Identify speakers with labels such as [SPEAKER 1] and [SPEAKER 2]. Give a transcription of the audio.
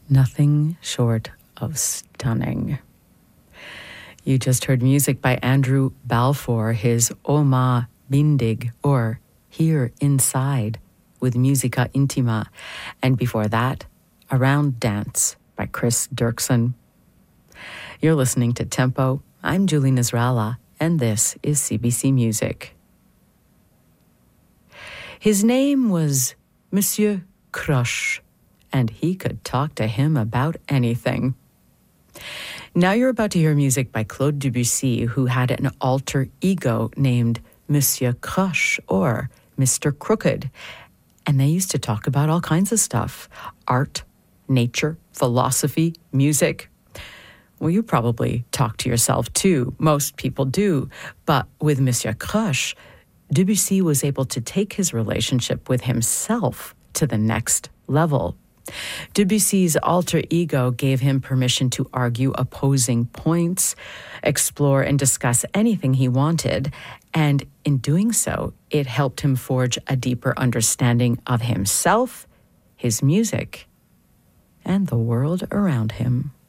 [SPEAKER 1] Nothing short of stunning. You just heard music by Andrew Balfour, his Oma Bindig, or Here Inside, with Musica Intima, and before that, Around Dance by Chris Dirksen. You're listening to Tempo. I'm Julie Nasrallah, and this is CBC Music. His name was Monsieur Crush, and he could talk to him about anything. Now you're about to hear music by Claude Debussy, who had an alter ego named Monsieur Crush, or Mr. Crooked. And they used to talk about all kinds of stuff: art, nature, philosophy, music. Well, you probably talk to yourself too. Most people do. But with Monsieur Crush, Debussy was able to take his relationship with himself to the next level. Debussy's alter ego gave him permission to argue opposing points, explore and discuss anything he wanted, and in doing so, it helped him forge a deeper understanding of himself, his music, and the world around him.